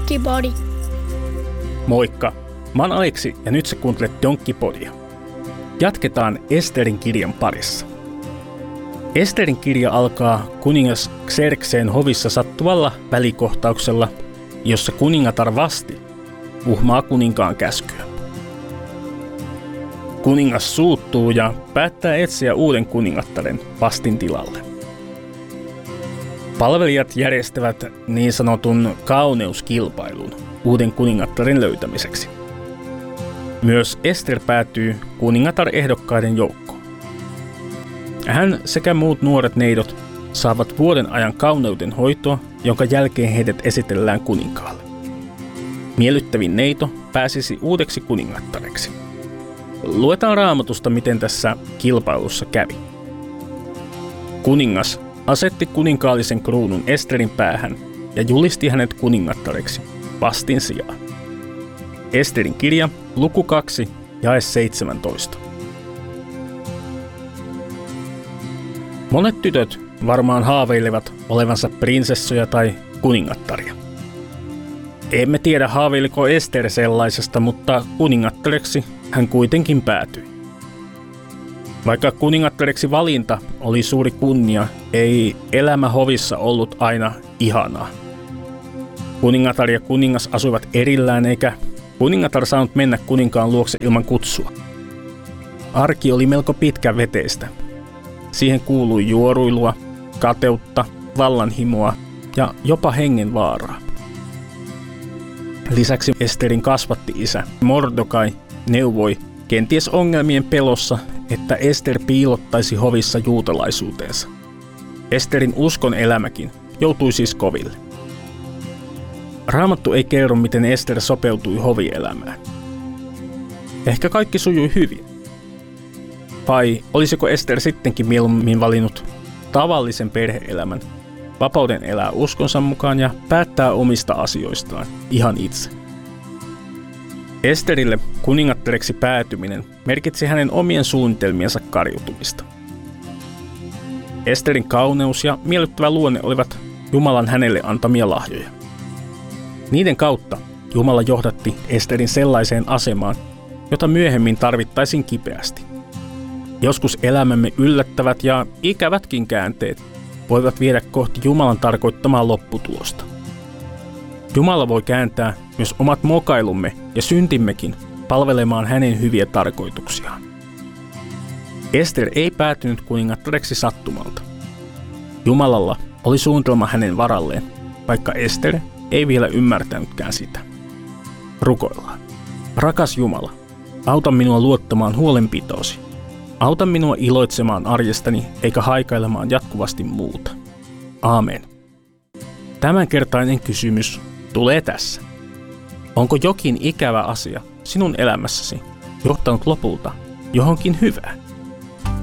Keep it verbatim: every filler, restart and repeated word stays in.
Donkkipodi. Moikka, mä oon Aleksi ja nyt sä kuuntelet Donkkipodia. Jatketaan Esterin kirjan parissa. Esterin kirja alkaa kuningas Xerxeen hovissa sattuvalla välikohtauksella, jossa kuningatar Vasti uhmaa kuninkaan käskyä. Kuningas suuttuu ja päättää etsiä uuden kuningattaren Vastin tilalle. Palvelijat järjestävät niin sanotun kauneuskilpailun uuden kuningattaren löytämiseksi. Myös Ester päätyy kuningatar-ehdokkaiden joukkoon. Hän sekä muut nuoret neidot saavat vuoden ajan kauneuden hoitoa, jonka jälkeen heidät esitellään kuninkaalle. Miellyttävin neito pääsisi uudeksi kuningattareksi. Luetaan Raamatusta, miten tässä kilpailussa kävi. Kuningas asetti kuninkaallisen kruunun Esterin päähän ja julisti hänet kuningattareksi Vastin sijaan. Esterin kirja, luku kaksi, jae seitsemäntoista. Monet tytöt varmaan haaveilevat olevansa prinsessoja tai kuningattaria. Emme tiedä, haaveiliko Ester sellaisesta, mutta kuningattareksi hän kuitenkin päätyi. Vaikka kuningattareksi valinta oli suuri kunnia, ei elämä hovissa ollut aina ihanaa. Kuningatar ja kuningas asuivat erillään, eikä kuningatar saanut mennä kuninkaan luokse ilman kutsua. Arki oli melko pitkäveteistä. Siihen kuului juoruilua, kateutta, vallanhimoa ja jopa hengenvaaraa. Lisäksi Esterin kasvatti isä Mordekai neuvoi kenties ongelmien pelossa, että Ester piilottaisi hovissa juutalaisuuteensa. Esterin uskon elämäkin joutui siis koville. Raamattu ei kerro, miten Ester sopeutui hovielämään. Ehkä kaikki sujui hyvin. Vai olisiko Ester sittenkin mieluummin valinnut tavallisen perhe-elämän, vapauden elää uskonsa mukaan ja päättää omista asioistaan ihan itse? Esterille kuningattareksi päätyminen merkitsi hänen omien suunnitelmiensa kariutumista. Esterin kauneus ja miellyttävä luonne olivat Jumalan hänelle antamia lahjoja. Niiden kautta Jumala johdatti Esterin sellaiseen asemaan, jota myöhemmin tarvittaisiin kipeästi. Joskus elämämme yllättävät ja ikävätkin käänteet voivat viedä kohti Jumalan tarkoittamaa lopputulosta. Jumala voi kääntää myös omat mokailumme ja syntimmekin palvelemaan hänen hyviä tarkoituksiaan. Ester ei päätynyt kuningattareksi sattumalta. Jumalalla oli suunnitelma hänen varalleen, vaikka Ester ei vielä ymmärtänytkään sitä. Rukoillaan. Rakas Jumala, auta minua luottamaan huolenpitoosi. Auta minua iloitsemaan arjestani eikä haikailemaan jatkuvasti muuta. Aamen. Tämänkertainen kysymys tulee tässä. Onko jokin ikävä asia sinun elämässäsi johtanut lopulta johonkin hyvään?